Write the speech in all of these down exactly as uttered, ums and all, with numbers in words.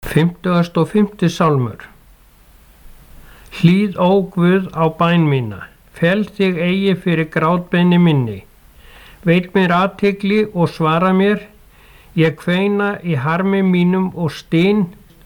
Fimmtugasti og fimmti sálmur. Hlýð ó Guð á bæn mína, fel þig eigi fyrir grátbeiðni minni. Veit mér athygli og svara mér, ég kveina í harmi mínum og styn,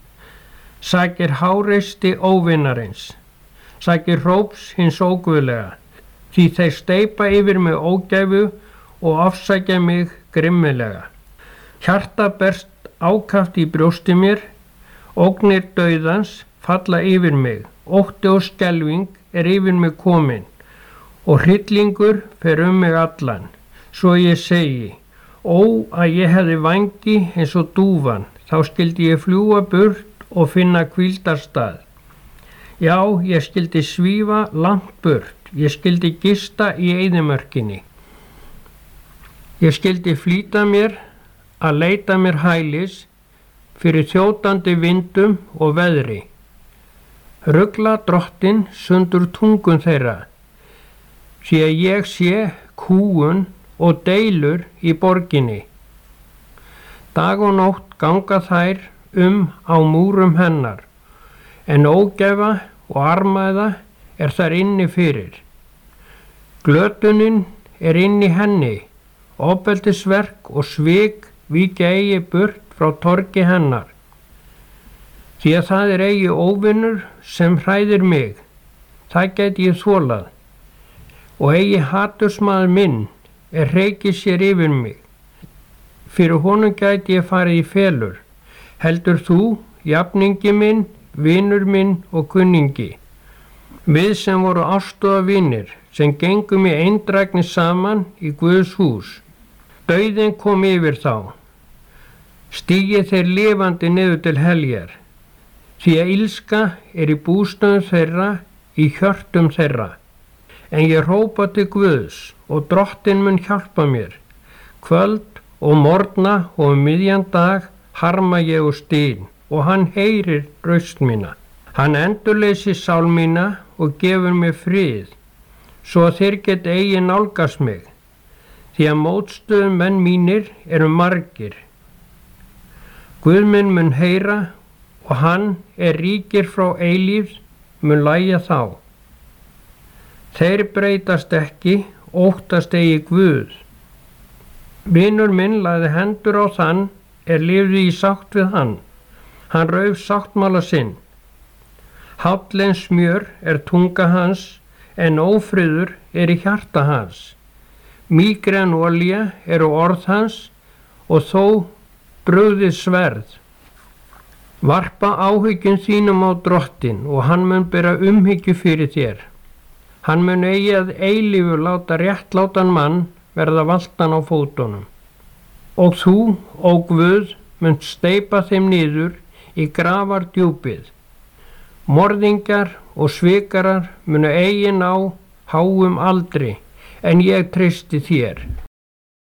sakir háreysti óvinarins, sakir hróps hins óguðlega, því þeir steypa yfir mig ógæfu og ofsækja mig grimmilega. Hjarta berst ákaft í brjósti mér, ógnir dauðans falla yfir mig, ótti og skelfing er yfir mig komin og hryllingur fer um mig allan, svo ég segi, ó að ég hefði vængi eins og dúfan, þá skyldi ég fljúga burt og finna hvíldarstað. Já, ég skyldi svífa langt burt, ég skyldi gista í eyðimörkinni. Ég skyldi flýta mér að leita mér hælis fyrir þjótandi vindum og veðri. Rugla drottin sundur tungun þeirra, því að ég sé kúgun og deilur í borginni. Dag og nótt ganga þær um á múrum hennar, en ógæfa og armæða er þar inni fyrir. Glötunin er inni henni, ofbeldisverk og svik víkja eigi burt frá torgi hennar. Því að það er eigi óvinnur sem hræðir mig, það gæti ég þolað, og eigi hatursmaður minn er hreykir sér yfir mig. Fyrir honum gæti ég farið í felur, heldur þú, jafningi minn, vinur minn og kunningi. Við sem voru ástoða vinir, sem gengum í eindrægni saman í Guðs hús. Dauðinn kom yfir þá, stígi þeir lifandi niður til heljar, því að illska er í bústöðum þeirra, í hjörtum þeirra. En ég hrópa til Guðs og drottinn mun hjálpa mér. Kvöld og morgna og um miðjan dag harma ég og styn og hann heyrir raust mína. Hann endurleysir sál mína og gefur mér frið, svo að þeir get eigi nálgast mig, því að mótstöðum menn mínir eru margir. Guð minn mun heyra og hann er ríkir frá eilífð mun lægja þá. Þeir breytast ekki, óttast eigi Guð. Vinur minn lagði hendur á þann er lifði í sátt við hann. Hann rauf sáttmála sinn. Hállens smjör er tunga hans, en ófriður er í hjarta hans. Mígren olía eru orð hans og þó brugðið sverð. Varpa áhyggjum þínum á drottinn og hann mun bera umhyggju fyrir þér. Hann mun eigi að eilífu láta réttlátan mann verða valtan á fótunum. Og þú, ó Guð, mun steypa þeim niður í grafardjúpið. Morðingjar og svikarar munu eigi ná háum aldri, en ég treysti þér.